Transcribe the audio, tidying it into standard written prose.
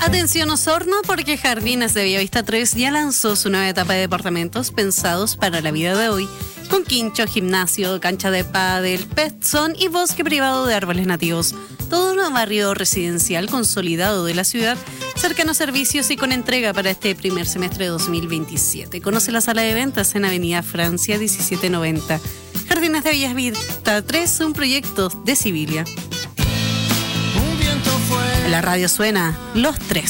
Atención Osorno, porque Jardines de Bellavista 3 ya lanzó su nueva etapa de departamentos pensados para la vida de hoy, con quincho, gimnasio, cancha de pádel, pet zone y bosque privado de árboles nativos. Todo un barrio residencial consolidado de la ciudad, cercano a servicios y con entrega para este primer semestre de 2027. Conoce la sala de ventas en Avenida Francia 1790. Jardines de Bellavista 3, un proyecto de Civilia. La radio suena Los Tres.